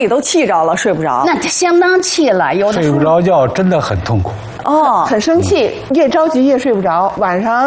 你都气着了，睡不着。 那相当气了，有的睡不着觉真的很痛苦。 哦， 很生气，越着急越睡不着。晚上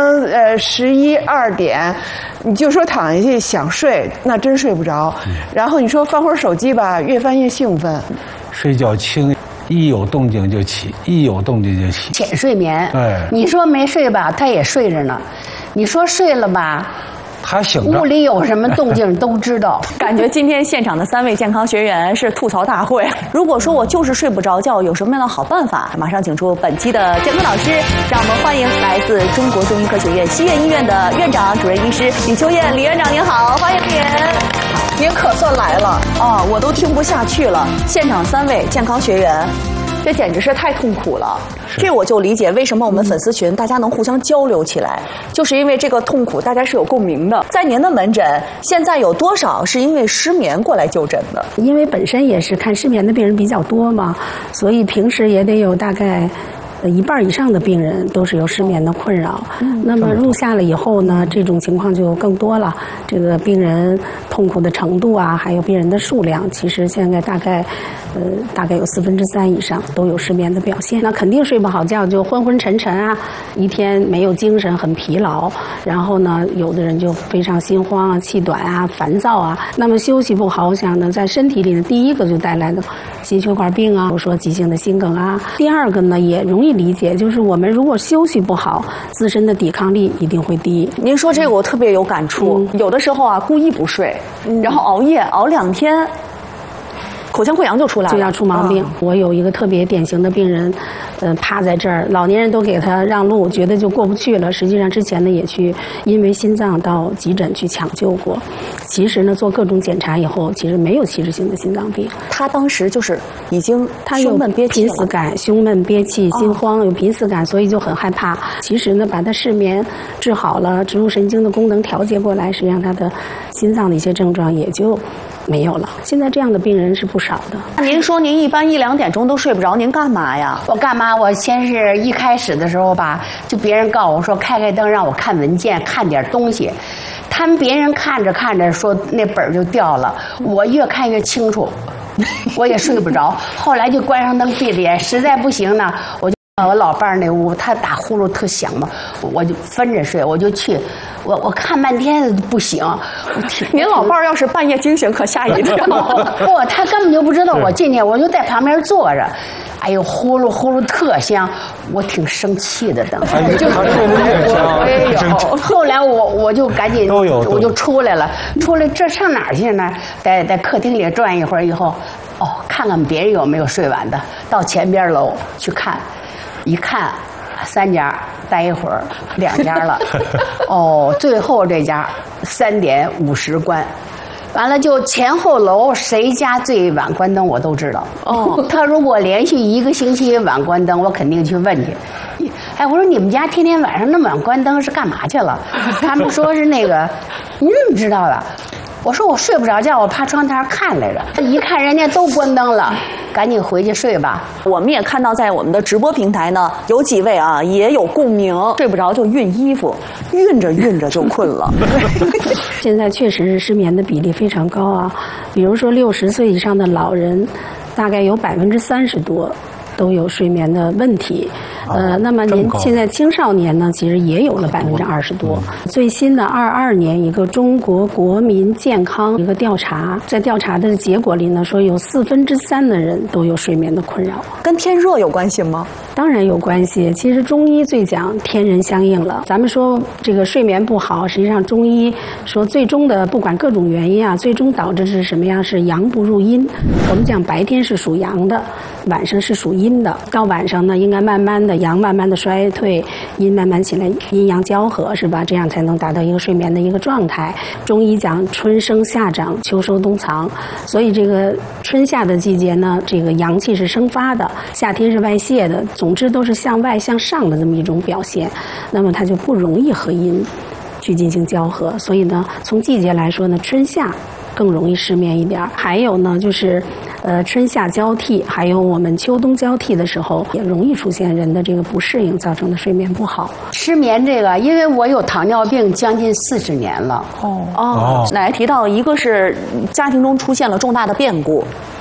11、2点，你就说躺下去想睡，那真睡不着。然后你说翻会儿手机吧，越翻越兴奋。 睡觉轻，一有动静就起，一有动静就起。 浅睡眠。 对， 你说没睡吧，他也睡着呢；你说睡了吧， 他醒着， 屋里有什么动静都知道。 感觉今天现场的3位健康学员是吐槽大会。如果说我就是睡不着觉，有什么样的好办法？马上请出本期的健康导师，让我们欢迎来自中国中医科学院西苑医院的院长、主任医师李秋燕李院长，您好，欢迎您。 您可算来了哦，我都听不下去了。现场3位健康学员，这简直是太痛苦了。这我就理解为什么我们粉丝群大家能互相交流起来，就是因为这个痛苦大家是有共鸣的。在您的门诊，现在有多少是因为失眠过来就诊的？ 因为本身也是看失眠的病人比较多嘛，所以平时也得有大概1半以上的病人都是有失眠的困扰。那么入夏了以后呢，这种情况就更多了。这个病人痛苦的程度啊，还有病人的数量，其实现在大概有3/4以上都有失眠的表现。那肯定睡不好觉，就昏昏沉沉啊，一天没有精神，很疲劳。然后呢，有的人就非常心慌啊、气短啊、烦躁啊。那么休息不好，我想呢，在身体里的第一个就带来的心血管病啊，比如说急性的心梗啊。第二个呢，也容易理解，就是我们如果休息不好，自身的抵抗力一定会低。 您说这个我特别有感触，有的时候啊故意不睡，然后熬夜熬2天，口腔溃疡就出来了， 就要出毛病。我有一个特别典型的病人，趴在这儿，老年人都给他让路，觉得就过不去了。实际上之前呢也去因为心脏到急诊去抢救过，其实呢做各种检查以后，其实没有器质性的心脏病。 他当时就是已经他有胸闷憋气濒死感、胸闷憋气、心慌，有濒死感，所以就很害怕。其实呢，把他失眠治好了，植入神经的功能调节过来，实际上他的心脏的一些症状也就没有了。现在这样的病人是不少的。 您说您一般1、2点钟都睡不着，您干嘛呀？ 我干嘛？我先是一开始的时候吧，就别人告诉我说开灯让我看文件，看点东西。他们别人看着看着说那本就掉了，我越看越清楚，我也睡不着。后来就关上灯闭着眼，实在不行呢，我就我老伴儿那屋，他打呼噜特响嘛，我就分着睡，我就去，我看半天不醒。 您老伴儿要是半夜惊醒，可吓一跳。 不，他根本就不知道我进去，我就在旁边坐着。哎呦，呼噜呼噜特香，我挺生气的。等就他睡得越香， 我也有。后来我就赶紧我就出来了，这上哪儿去呢？在客厅里转一会儿以后，看看别人有没有睡完的，到前边楼去看，一看3家，待一会儿2家了，最后这家3点50关。完了就前后楼谁家最晚关灯我都知道。他如果连续1个星期晚关灯，我肯定去问去。哎，我说你们家天天晚上那么晚关灯是干嘛去了？他们说是那个，你怎么知道的？我说我睡不着觉，我趴窗台看来着，一看人家都关灯了，赶紧回去睡吧。 我们也看到在我们的直播平台呢，有几位啊也有共鸣，睡不着就熨衣服，熨着熨着就困了。 现在确实是失眠的比例非常高啊，比如说60岁以上的老人，大概有30%多都有睡眠的问题。那么您现在青少年呢，其实也有了20%多。最新的22年一个中国国民健康一个调查，在调查的结果里呢，说有3/4的人都有睡眠的困扰。 跟天热有关系吗？ 当然有关系。其实中医最讲天人相应了。咱们说这个睡眠不好，实际上中医说最终的不管各种原因啊，最终导致是什么样？是阳不入阴。我们讲白天是属阳的，晚上是属阴的。到晚上呢，应该慢慢的阳慢慢的衰退，阴慢慢起来，阴阳交合，是吧？这样才能达到一个睡眠的一个状态。中医讲春生夏长，秋收冬藏，所以这个春夏的季节呢，这个阳气是生发的，夏天是外泄的，总之都是向外向上的这么一种表现，那么它就不容易和阴去进行交合。所以呢，从季节来说呢，春夏更容易失眠一点。还有呢，就是春夏交替，还有我们秋冬交替的时候，也容易出现人的这个不适应造成的睡眠不好。 失眠这个，因为我有糖尿病将近40年了。 奶奶提到一个是家庭中出现了重大的变故，